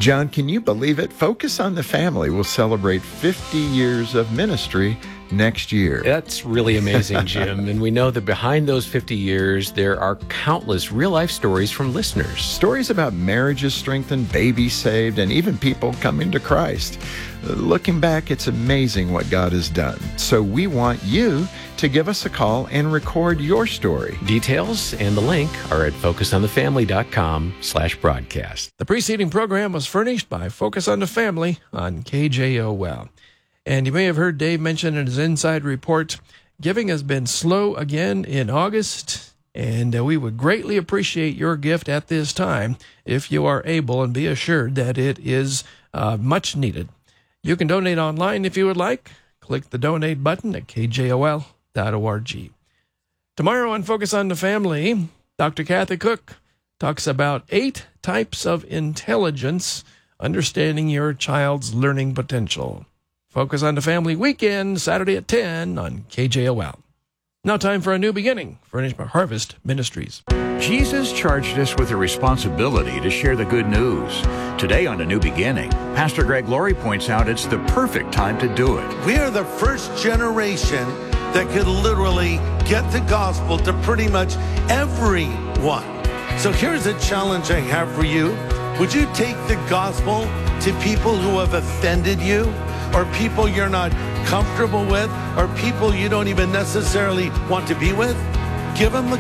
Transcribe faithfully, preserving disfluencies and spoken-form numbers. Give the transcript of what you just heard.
John, can you believe it? Focus on the Family will celebrate fifty years of ministry next year. That's really amazing, Jim. And we know that behind those fifty years, there are countless real-life stories from listeners. Stories about marriages strengthened, babies saved, and even people coming to Christ. Looking back, it's amazing what God has done. So we want you to give us a call and record your story. Details and the link are at focusonthefamily.com slash broadcast. The preceding program was furnished by Focus on the Family on K J O L. And you may have heard Dave mention in his Inside Report, giving has been slow again in August, and uh, we would greatly appreciate your gift at this time if you are able, and be assured that it is uh, much needed. You can donate online if you would like. Click the donate button at k j o l dot org. Tomorrow on Focus on the Family, Doctor Kathy Cook talks about eight types of intelligence, understanding your child's learning potential. Focus on the Family weekend, Saturday at ten on K J O L. Now time for a new beginning, furnished by Harvest Ministries. Jesus charged us with a responsibility to share the good news. Today on A New Beginning, Pastor Greg Laurie points out it's the perfect time to do it. We are the first generation that could literally get the gospel to pretty much everyone. So here's a challenge I have for you. Would you take the gospel to people who have offended you, or people you're not comfortable with, or people you don't even necessarily want to be with? Give them the